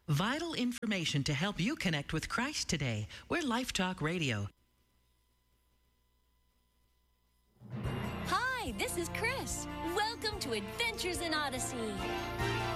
Vital information to help you connect with Christ today. We're Life Talk Radio. Hi, this is Chris. Welcome to Adventures in Odyssey.